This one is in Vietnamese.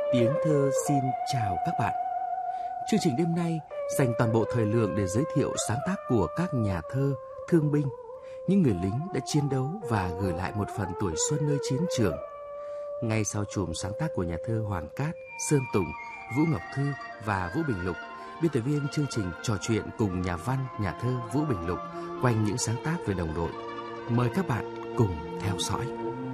Tiếng thơ xin chào các bạn. Chương trình đêm nay dành toàn bộ thời lượng để giới thiệu sáng tác của các nhà thơ, thương binh, những người lính đã chiến đấu và gửi lại một phần tuổi xuân nơi chiến trường. Ngay sau chùm sáng tác của nhà thơ Hoàn Cát, Sơn Tùng, Vũ Ngọc Thư và Vũ Bình Lục, biên tập viên chương trình trò chuyện cùng nhà văn, nhà thơ Vũ Bình Lục quanh những sáng tác về đồng đội. Mời các bạn cùng theo dõi.